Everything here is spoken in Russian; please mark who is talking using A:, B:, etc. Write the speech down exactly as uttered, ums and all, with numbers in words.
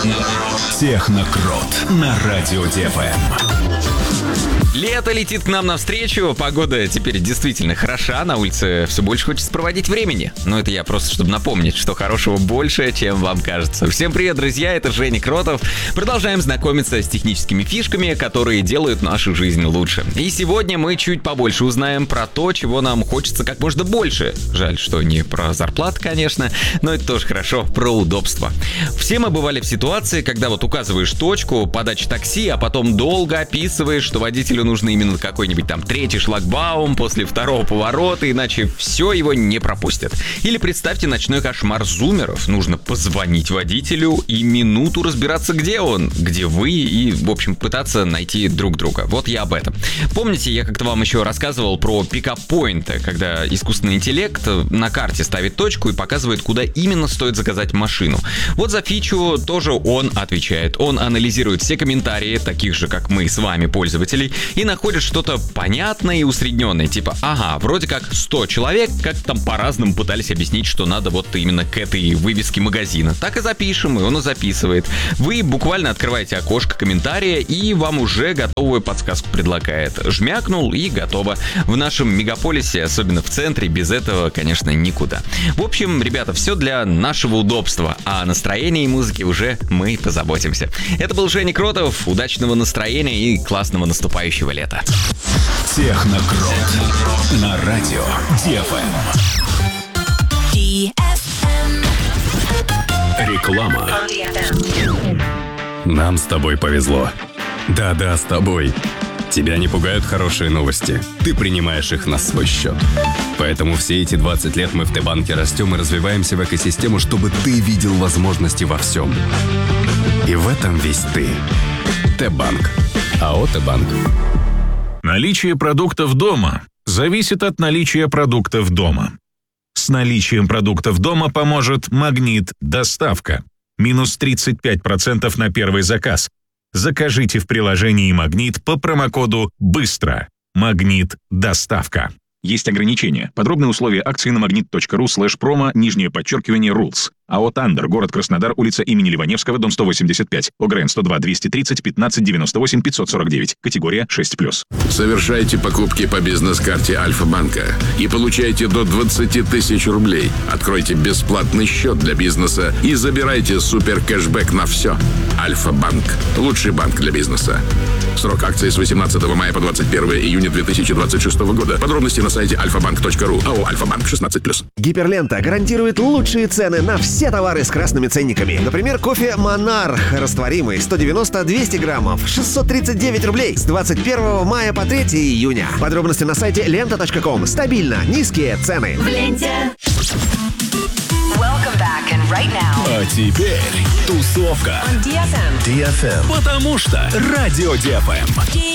A: Технокрот на радио ДФМ.
B: Лето летит к нам навстречу, погода теперь действительно хороша, на улице все больше хочется проводить времени. Но это я просто, чтобы напомнить, что хорошего больше, чем вам кажется. Всем привет, друзья, это Женя Кротов. Продолжаем знакомиться с техническими фишками, которые делают нашу жизнь лучше. И сегодня мы чуть побольше узнаем про то, чего нам хочется как можно больше. Жаль, что не про зарплату, конечно, но это тоже хорошо, про удобство. Все мы бывали в ситуации, когда вот указываешь точку подачи такси, а потом долго описываешь, что водителю нужно именно какой-нибудь там третий шлагбаум после второго поворота, иначе все его не пропустят. Или представьте ночной кошмар зумеров. Нужно позвонить водителю и минуту разбираться, где он, где вы, и, в общем, пытаться найти друг друга. Вот я об этом. Помните, я как-то вам еще рассказывал про пикап-поинты, когда искусственный интеллект на карте ставит точку и показывает, куда именно стоит заказать машину. Вот за фичу тоже он отвечает. Он анализирует все комментарии, таких же, как мы с вами, пользователей, и находит что-то понятное и усредненное, типа, ага, вроде как сто человек как там по-разному пытались объяснить, что надо вот именно к этой вывеске магазина. Так и запишем, и он и записывает. Вы буквально открываете окошко комментария, и вам уже готовую подсказку предлагает. Жмякнул, и готово. В нашем мегаполисе, особенно в центре, без этого, конечно, никуда. В общем, ребята, все для нашего удобства, а о настроении и музыке уже мы позаботимся. Это был Женя Кротов. Удачного настроения и классного наступающего лета.
A: Технокрот на радио ДФМ. Реклама.
C: Нам с тобой повезло. Да-да, с тобой. Тебя не пугают хорошие новости. Ты принимаешь их на свой счет. Поэтому все эти двадцать лет мы в Т-банке растем и развиваемся в экосистему, чтобы ты видел возможности во всем. И в этом весь ты. Т-банк. АО Т-банк.
D: Наличие продуктов дома зависит от наличия продуктов дома. С наличием продуктов дома поможет «Магнит Доставка». Минус тридцать пять процентов на первый заказ. Закажите в приложении «Магнит» по промокоду «Быстро». «Магнит Доставка». Есть ограничения. Подробные условия акции на магнит.ру слэш промо, нижнее подчеркивание, rules. АО «Тандер», город Краснодар, улица имени Ливаневского, дом сто восемьдесят пять. ОГРН сто два двести тридцать пятнадцать девяносто восемь пятьсот сорок девять. Категория шесть плюс.
E: Совершайте покупки по бизнес-карте Альфа-банка и получайте до двадцать тысяч рублей. Откройте бесплатный счет для бизнеса и забирайте супер кэшбэк на все. Альфа-банк. Лучший банк для бизнеса. Срок акции с восемнадцатого мая по двадцать первое июня две тысячи двадцать шестого года. Подробности на сайте альфа банк точка ру. АО «Альфа-банк» шестнадцать плюс.
F: Гиперлента гарантирует лучшие цены на все товары с красными ценниками. Например, кофе «Монарх» растворимый сто девяносто двести граммов, шестьсот тридцать девять рублей с двадцать первого мая по третьего июня. Подробности на сайте лента точка ком. Стабильно низкие цены.
G: В ленте. Welcome back and right now.
A: А теперь тусовка.
G: On ди эф эм.
A: ДФМ. Потому что радио ДФМ.